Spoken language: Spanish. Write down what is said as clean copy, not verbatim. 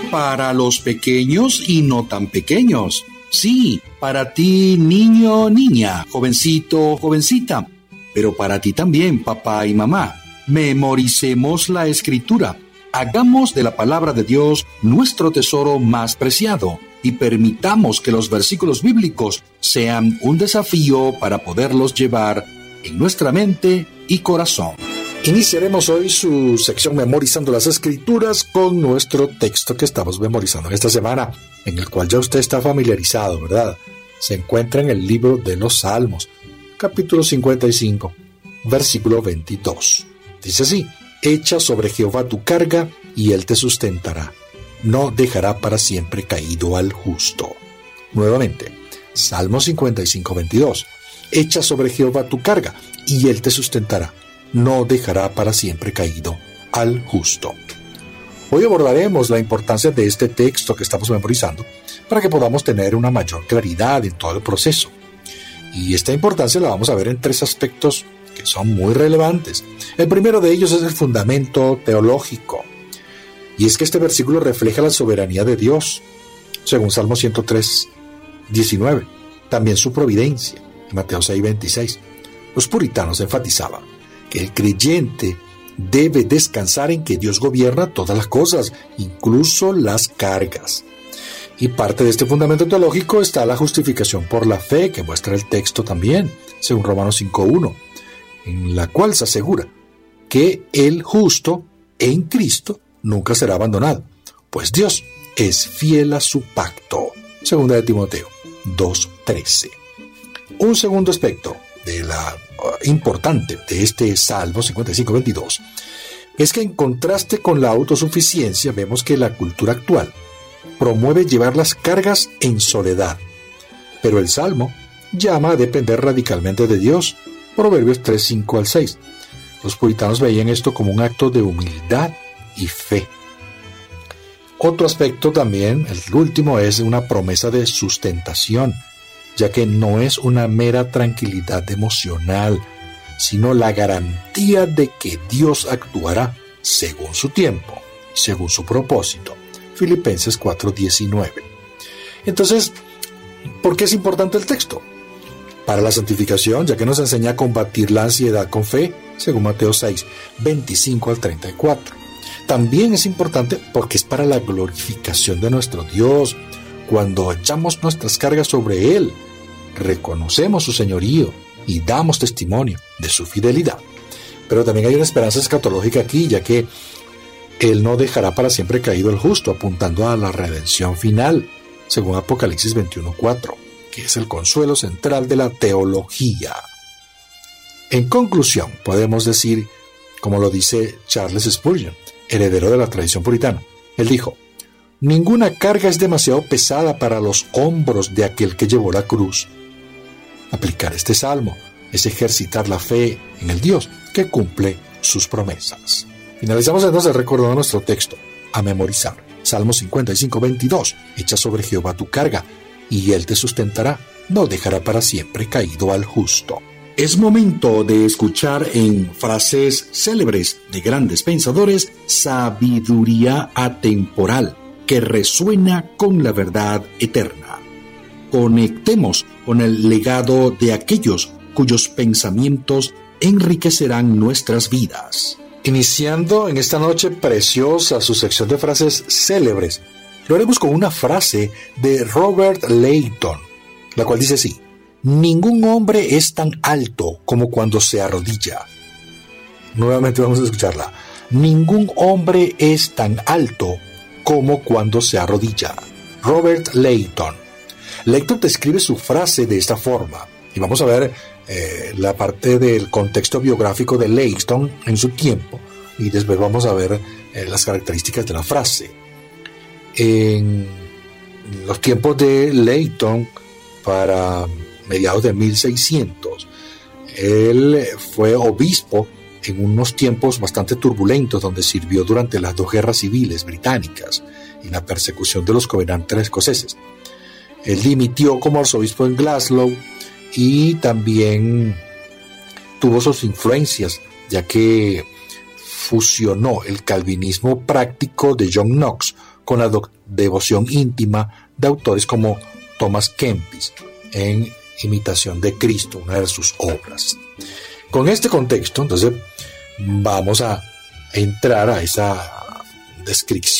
Para los pequeños y no tan pequeños. Sí, para ti, niño, niña, jovencito, jovencita. Pero para ti también, papá y mamá. Memoricemos la Escritura. Hagamos de la palabra de Dios nuestro tesoro más preciado y permitamos que los versículos bíblicos sean un desafío para poderlos llevar en nuestra mente y corazón. Iniciaremos hoy su sección Memorizando las Escrituras con nuestro texto que estamos memorizando en esta semana, en el cual ya usted está familiarizado, ¿verdad? Se encuentra en el libro de los Salmos, capítulo 55, versículo 22. Dice así: echa sobre Jehová tu carga y él te sustentará. No dejará para siempre caído al justo. Nuevamente, Salmo 55, 22. Echa sobre Jehová tu carga y él te sustentará. No dejará para siempre caído al justo. Hoy abordaremos la importancia de este texto que estamos memorizando para que podamos tener una mayor claridad en todo el proceso. Y esta importancia la vamos a ver en tres aspectos que son muy relevantes. El primero de ellos es el fundamento teológico. Y es que este versículo refleja la soberanía de Dios, según Salmo 103, 19. También su providencia, en Mateo 6, 26. Los puritanos enfatizaban que el creyente debe descansar en que Dios gobierna todas las cosas, incluso las cargas. Y parte de este fundamento teológico está la justificación por la fe, que muestra el texto también, según Romanos 5:1, en la cual se asegura que el justo en Cristo nunca será abandonado, pues Dios es fiel a su pacto, segunda de Timoteo 2:13. Un segundo aspecto de la importante de este Salmo 55:22 es que en contraste con la autosuficiencia vemos que la cultura actual promueve llevar las cargas en soledad, pero el Salmo llama a depender radicalmente de Dios, Proverbios 3, 5 al 6. Los puritanos veían esto como un acto de humildad y fe. Otro aspecto también, el último, es una promesa de sustentación, ya que no es una mera tranquilidad emocional, sino la garantía de que Dios actuará según su tiempo, según su propósito. Filipenses 4:19. Entonces, ¿por qué es importante el texto? Para la santificación, ya que nos enseña a combatir la ansiedad con fe, según Mateo 6, 25 al 34. También es importante porque es para la glorificación de nuestro Dios. Cuando echamos nuestras cargas sobre Él, reconocemos su señorío y damos testimonio de su fidelidad. Pero también hay una esperanza escatológica aquí, ya que Él no dejará para siempre caído el justo, apuntando a la redención final, según Apocalipsis 21:4, que es el consuelo central de la teología. En conclusión, podemos decir, como lo dice Charles Spurgeon, heredero de la tradición puritana. Él dijo: ninguna carga es demasiado pesada para los hombros de aquel que llevó la cruz. Aplicar este salmo es ejercitar la fe en el Dios que cumple sus promesas. Finalizamos entonces recordando nuestro texto a memorizar. Salmo 55:22. Echa sobre Jehová tu carga y él te sustentará. No dejará para siempre caído al justo. Es momento de escuchar en frases célebres de grandes pensadores sabiduría atemporal que resuena con la verdad eterna. Conectemos con el legado de aquellos cuyos pensamientos enriquecerán nuestras vidas. Iniciando en esta noche preciosa su sección de frases célebres, lo haremos con una frase de Robert Leighton, la cual dice así: ningún hombre es tan alto como cuando se arrodilla. Nuevamente vamos a escucharla. Ningún hombre es tan alto como cuando se arrodilla. Robert Leighton. Leighton describe su frase de esta forma. Y vamos a ver la parte del contexto biográfico de Leighton en su tiempo. Y después vamos a ver las características de la frase. En los tiempos de Leighton, para mediados de 1600, él fue obispo en unos tiempos bastante turbulentos, donde sirvió durante las dos guerras civiles británicas y la persecución de los covenantes escoceses. Él dimitió como arzobispo en Glasgow y también tuvo sus influencias, ya que fusionó el calvinismo práctico de John Knox con la devoción íntima de autores como Thomas Kempis en Imitación de Cristo, una de sus obras. Con este contexto, entonces, vamos a entrar a esa descripción